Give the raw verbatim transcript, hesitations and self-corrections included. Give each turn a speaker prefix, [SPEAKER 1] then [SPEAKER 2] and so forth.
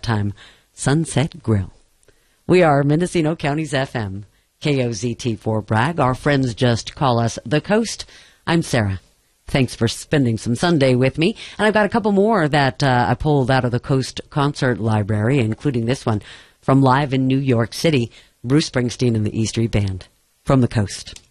[SPEAKER 1] Time Sunset Grill. We are Mendocino County's F M, K O Z T for Bragg. Our friends just call us The Coast. I'm Sarah. Thanks for spending some Sunday with me. And I've got a couple more that uh, I pulled out of the Coast Concert Library, including this one from Live in New York City, Bruce Springsteen and the E Street Band from the Coast.